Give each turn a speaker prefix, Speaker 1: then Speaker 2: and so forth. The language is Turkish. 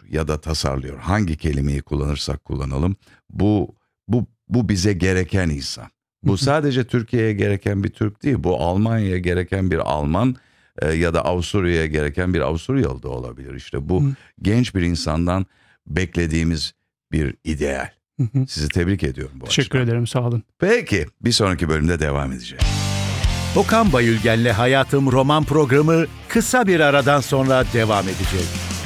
Speaker 1: ya da tasarlıyor. Hangi kelimeyi kullanırsak kullanalım. Bu bize gereken İsa. Bu sadece Türkiye'ye gereken bir Türk değil. Bu Almanya'ya gereken bir Alman ya da Avusturya'ya gereken bir Avusturyalı da olabilir. İşte bu genç bir insandan beklediğimiz bir ideal. Sizi tebrik ediyorum bu açıdan.
Speaker 2: Teşekkür ederim, sağ olun.
Speaker 1: Peki, bir sonraki bölümde devam edeceğiz.
Speaker 3: Okan Bayülgen'le Hayatım roman programı kısa bir aradan sonra devam edecek.